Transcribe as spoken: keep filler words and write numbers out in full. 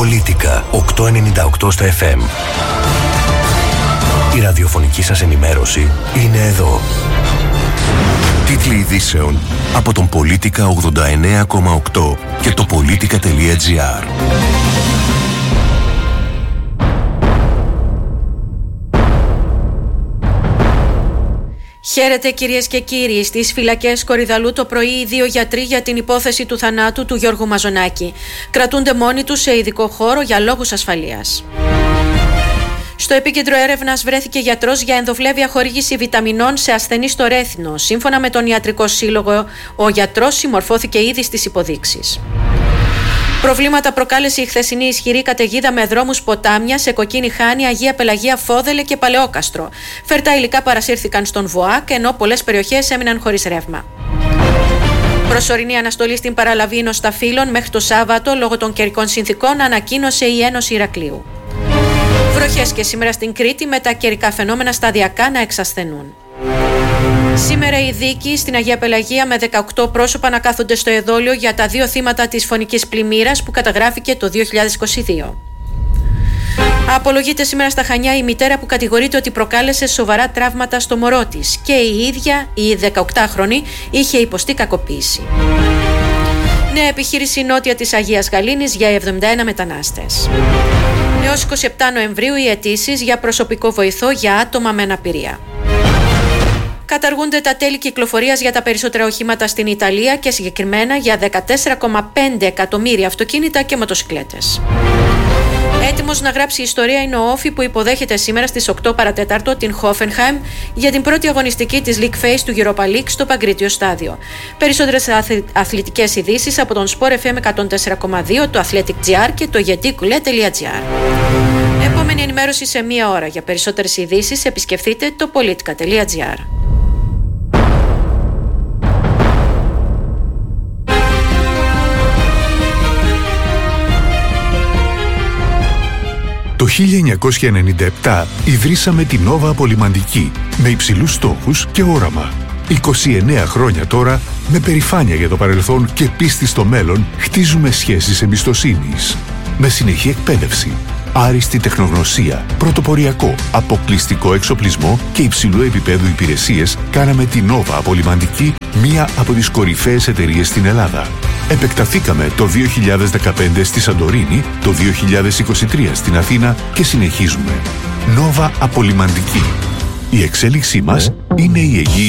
Πολίτικα οκτακόσια ενενήντα οκτώ στα εφ εμ. Η ραδιοφωνική σας ενημέρωση είναι εδώ. Τίτλοι ειδήσεων από τον Πολίτικα ογδόντα εννέα κόμμα οκτώ και το πολίτικα τελεία τζι άρ. Χαίρετε κυρίες και κύριοι. Στις φυλακές Κορυδαλού το πρωί οι δύο γιατροί για την υπόθεση του θανάτου του Γιώργου Μαζονάκη κρατούνται μόνοι τους σε ειδικό χώρο για λόγους ασφαλείας. Στο επίκεντρο έρευνας βρέθηκε γιατρός για ενδοβλέβεια χορήγηση βιταμινών σε ασθενείς στο Ρέθινο. Σύμφωνα με τον Ιατρικό Σύλλογο, ο γιατρός συμμορφώθηκε ήδη στις υποδείξεις. Προβλήματα προκάλεσε η χθεσινή ισχυρή καταιγίδα με δρόμους Ποτάμια, σε Κοκκίνη Χάνη, Αγία Πελαγία, Φόδελε και Παλαιόκαστρο. Φερτά υλικά παρασύρθηκαν στον ΒΟΑΚ, ενώ πολλές περιοχές έμειναν χωρίς ρεύμα. Προσωρινή αναστολή στην παραλαβή Ινωσταφύλων μέχρι το Σάββατο λόγω των καιρικών συνθηκών, ανακοίνωσε η Ένωση Ηρακλείου. Βροχές και σήμερα στην Κρήτη, με τα καιρικά φαινόμενα σταδιακά να εξασθενούν. Σήμερα η δίκη στην Αγία Πελαγία με δεκαοκτώ πρόσωπα να κάθονται στο εδόλιο για τα δύο θύματα της φωνικής πλημμύρας που καταγράφηκε το δύο χιλιάδες είκοσι δύο. Απολογείται σήμερα στα Χανιά η μητέρα που κατηγορείται ότι προκάλεσε σοβαρά τραύματα στο μωρό της και η ίδια, η δεκαοκτάχρονη, είχε υποστεί κακοποίηση. Νέα επιχείρηση νότια της Αγίας Γαλήνης για εβδομήντα ένα μετανάστες. Έως είκοσι επτά Νοεμβρίου οι αιτήσεις για προσωπικό βοηθό για άτομα με αναπηρία. Καταργούνται τα τέλη κυκλοφορίας για τα περισσότερα οχήματα στην Ιταλία και συγκεκριμένα για δεκατέσσερα κόμμα πέντε εκατομμύρια αυτοκίνητα και μοτοσικλέτες. Έτοιμος να γράψει ιστορία είναι ο Όφι που υποδέχεται σήμερα στις οκτώ παρατέταρτο την Hoffenheim για την πρώτη αγωνιστική της League Phase του Europa League στο Παγκρίτιο Στάδιο. Περισσότερες αθλητικές ειδήσεις από τον Sport εφ εμ εκατόν τέσσερα κόμμα δύο, το Athletic τζι άρ και το γεντίκουλε τελεία τζι άρ. Επόμενη ενημέρωση σε μία ώρα. Για περισσότερες ειδήσεις επισκεφτείτε το πολίτικα τελεία τζι άρ. Το χίλια εννιακόσια ενενήντα επτά ιδρύσαμε την Nova Απολυμαντική με υψηλούς στόχους και όραμα. είκοσι εννέα χρόνια τώρα, με περηφάνεια για το παρελθόν και πίστη στο μέλλον, χτίζουμε σχέσεις εμπιστοσύνης. Με συνεχή εκπαίδευση, άριστη τεχνογνωσία, πρωτοποριακό, αποκλειστικό εξοπλισμό και υψηλού επίπεδου υπηρεσίες, κάναμε την Nova Απολυμαντική μία από τις κορυφαίες εταιρείες στην Ελλάδα. Επεκταθήκαμε το δύο χιλιάδες δεκαπέντε στη Σαντορίνη, το δύο χιλιάδες είκοσι τρία στην Αθήνα και συνεχίζουμε. Nova Απολυμαντική. Η εξέλιξή μας είναι η εγγύηση